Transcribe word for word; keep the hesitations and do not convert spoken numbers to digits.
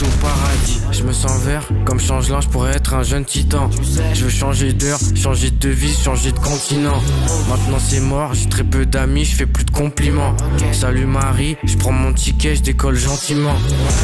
au paradis. Je me sens vert, comme change linge pour être un jeune titan. Je veux changer d'heure, changer de vie, changer de continent. Maintenant c'est mort, j'ai très peu d'amis, je fais plus de compliments. Salut Marie, je prends mon ticket, je décolle gentiment.